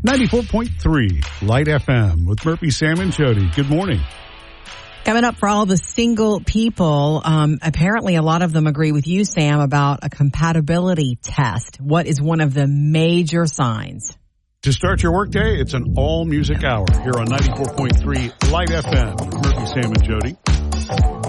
94.3 Light FM with Murphy, Sam, and Jody. Good morning. Coming up for all the single people, apparently a lot of them agree with you, Sam, about a compatibility test. What is one of the major signs? To start your workday, it's an all-music hour here on 94.3 Light FM with Murphy, Sam, and Jody.